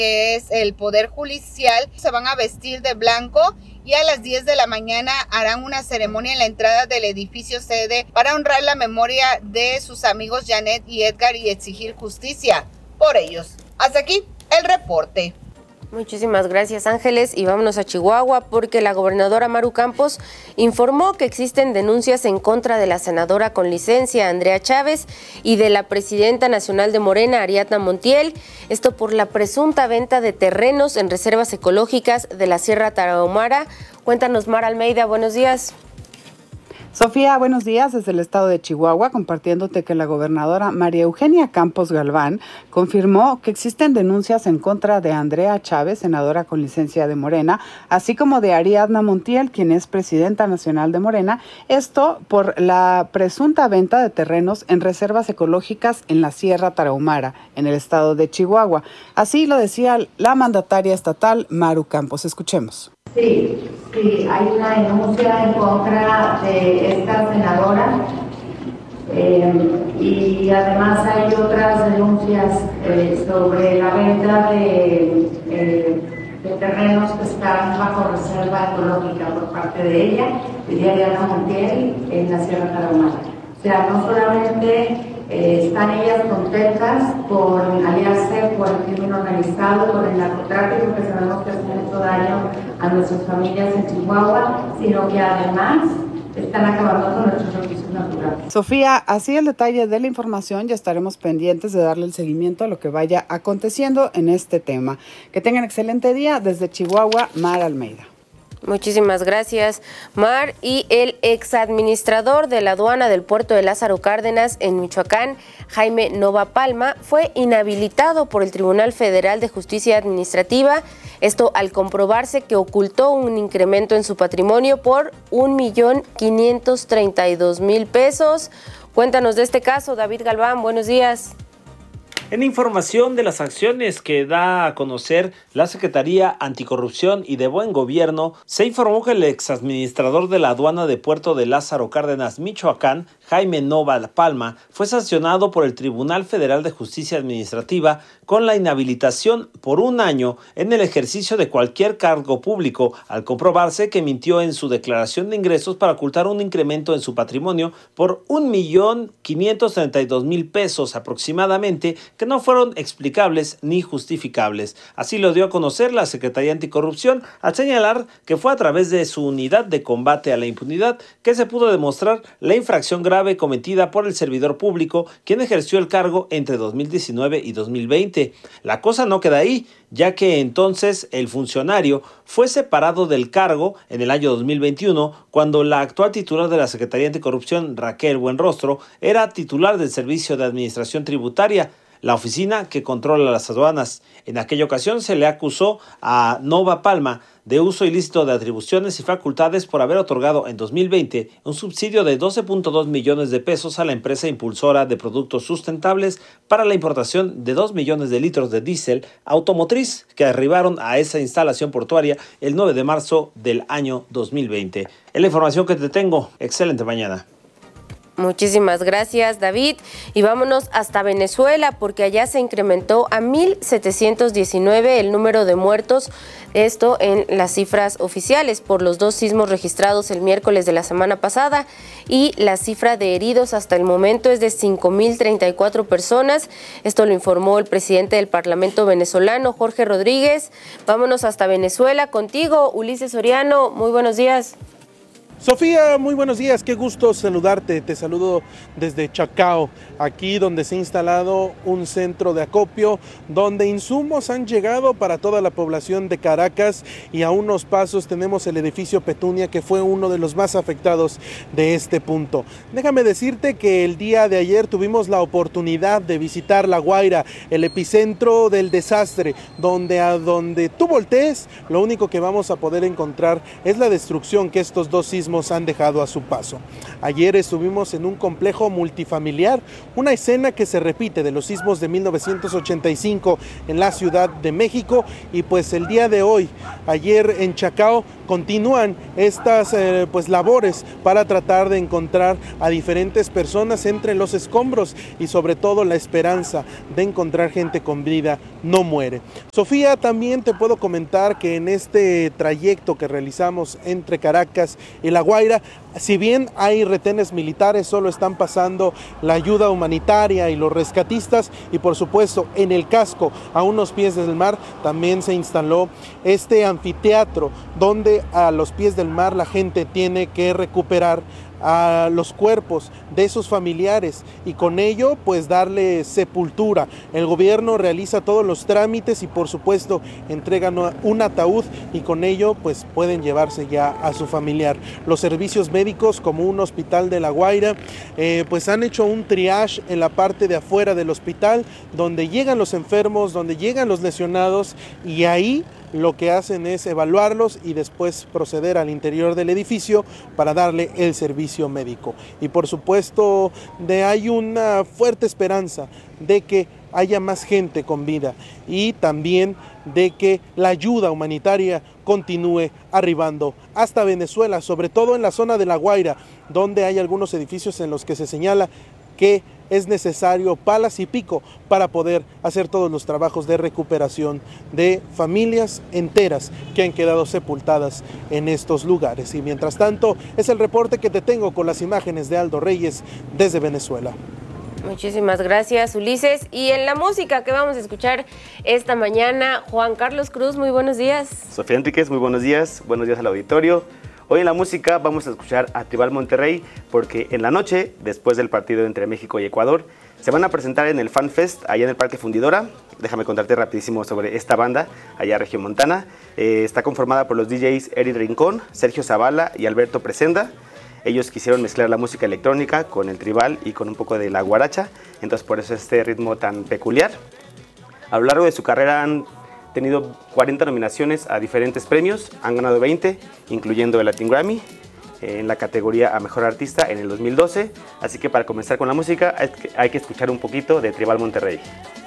que es el Poder Judicial, se van a vestir de blanco y a las 10 de la mañana harán una ceremonia en la entrada del edificio sede para honrar la memoria de sus amigos Janet y Edgar y exigir justicia por ellos. Hasta aquí el reporte. Muchísimas gracias, Ángeles, y vámonos a Chihuahua porque la gobernadora Maru Campos informó que existen denuncias en contra de la senadora con licencia Andrea Chávez y de la presidenta nacional de Morena, Ariadna Montiel, esto por la presunta venta de terrenos en reservas ecológicas de la Sierra Tarahumara. Cuéntanos, Mar Almeida, buenos días. Sofía, buenos días desde el estado de Chihuahua, compartiéndote que la gobernadora María Eugenia Campos Galván confirmó que existen denuncias en contra de Andrea Chávez, senadora con licencia de Morena, así como de Ariadna Montiel, quien es presidenta nacional de Morena, esto por la presunta venta de terrenos en reservas ecológicas en la Sierra Tarahumara, en el estado de Chihuahua. Así lo decía la mandataria estatal Maru Campos. Escuchemos. Sí, hay una denuncia en contra de esta senadora y además hay otras denuncias sobre la venta de terrenos que están bajo reserva ecológica por parte de ella y de Ariadna Montiel en la Sierra Tarahumara. O sea, no solamente están ellas contentas por aliarse por el crimen organizado, por el narcotráfico, que sabemos que hace mucho daño a nuestras familias en Chihuahua, sino que además están acabando con nuestros recursos naturales. Sofía, así el detalle de la información, ya estaremos pendientes de darle el seguimiento a lo que vaya aconteciendo en este tema. Que tengan excelente día desde Chihuahua, Mar Almeida. Muchísimas gracias, Mar. Y el exadministrador de la aduana del puerto de Lázaro Cárdenas en Michoacán, Jaime Nova Palma, fue inhabilitado por el Tribunal Federal de Justicia Administrativa, esto al comprobarse que ocultó un incremento en su patrimonio por 1,532,000 pesos. Cuéntanos de este caso, David Galván, buenos días. En información de las acciones que da a conocer la Secretaría Anticorrupción y de Buen Gobierno, se informó que el exadministrador de la aduana de Puerto de Lázaro Cárdenas, Michoacán, Jaime Nova Palma, fue sancionado por el Tribunal Federal de Justicia Administrativa con la inhabilitación por 1 año en el ejercicio de cualquier cargo público, al comprobarse que mintió en su declaración de ingresos para ocultar un incremento en su patrimonio por 1,532,000 pesos aproximadamente, que no fueron explicables ni justificables. Así lo dio a conocer la Secretaría Anticorrupción al señalar que fue a través de su unidad de combate a la impunidad que se pudo demostrar la infracción grave cometida por el servidor público, quien ejerció el cargo entre 2019 y 2020. La cosa no queda ahí, ya que entonces el funcionario fue separado del cargo en el año 2021, cuando la actual titular de la Secretaría Anticorrupción, Raquel Buenrostro, era titular del Servicio de Administración Tributaria, la oficina que controla las aduanas. En aquella ocasión se le acusó a Nova Palma de uso ilícito de atribuciones y facultades por haber otorgado en 2020 un subsidio de 12.2 millones de pesos a la empresa impulsora de productos sustentables para la importación de 2 millones de litros de diésel automotriz que arribaron a esa instalación portuaria el 9 de marzo del año 2020. Es la información que te tengo. Excelente mañana. Muchísimas gracias, David. Y vámonos hasta Venezuela, porque allá se incrementó a 1,719 el número de muertos, esto en las cifras oficiales, por los 2 sismos registrados el miércoles de la semana pasada, y la cifra de heridos hasta el momento es de 5,034 personas. Esto lo informó el presidente del Parlamento venezolano, Jorge Rodríguez. Vámonos hasta Venezuela contigo, Ulises Soriano. Muy buenos días. Sofía, muy buenos días, qué gusto saludarte. Te saludo desde Chacao, aquí donde se ha instalado un centro de acopio donde insumos han llegado para toda la población de Caracas, y a unos pasos tenemos el edificio Petunia, que fue uno de los más afectados de este punto. Déjame decirte que el día de ayer tuvimos la oportunidad de visitar La Guaira, el epicentro del desastre, donde a donde tú voltees, lo único que vamos a poder encontrar es la destrucción que estos 2 sismos han dejado a su paso. Ayer estuvimos en un complejo multifamiliar, una escena que se repite de los sismos de 1985 en la Ciudad de México, y pues el día de hoy ayer en Chacao, continúan estas pues labores para tratar de encontrar a diferentes personas entre los escombros y sobre todo la esperanza de encontrar gente con vida no muere. Sofía, también te puedo comentar que en este trayecto que realizamos entre Caracas y La Guaira, si bien hay retenes militares, solo están pasando la ayuda humanitaria y los rescatistas, y por supuesto en el casco, a unos pies del mar, también se instaló este anfiteatro donde a los pies del mar la gente tiene que recuperar a los cuerpos de sus familiares y con ello pues darle sepultura. El gobierno realiza todos los trámites y por supuesto entregan un ataúd y con ello pues pueden llevarse ya a su familiar. Los servicios médicos como un hospital de La Guaira pues han hecho un triage en la parte de afuera del hospital donde llegan los enfermos, donde llegan los lesionados y ahí lo que hacen es evaluarlos y después proceder al interior del edificio para darle el servicio médico. Y por supuesto hay una fuerte esperanza de que haya más gente con vida y también de que la ayuda humanitaria continúe arribando hasta Venezuela, sobre todo en la zona de La Guaira, donde hay algunos edificios en los que se señala que es necesario palas y pico para poder hacer todos los trabajos de recuperación de familias enteras que han quedado sepultadas en estos lugares. Y mientras tanto, es el reporte que te tengo con las imágenes de Aldo Reyes desde Venezuela. Muchísimas gracias, Ulises. Y en la música que vamos a escuchar esta mañana, Juan Carlos Cruz, muy buenos días. Sofía Enríquez, muy buenos días al auditorio. Hoy en la música vamos a escuchar a Tribal Monterrey porque en la noche, después del partido entre México y Ecuador, se van a presentar en el Fan Fest allá en el Parque Fundidora. Déjame contarte rapidísimo sobre esta banda allá en Regiomontana. Está conformada por los DJs Eric Rincón, Sergio Zavala y Alberto Presenda. Ellos quisieron mezclar la música electrónica con el tribal y con un poco de la guaracha, entonces por eso este ritmo tan peculiar. A lo largo de su carrera han tenido 40 nominaciones a diferentes premios, han ganado 20, incluyendo el Latin Grammy, en la categoría a Mejor Artista en el 2012. Así que para comenzar con la música hay que escuchar un poquito de Tribal Monterrey.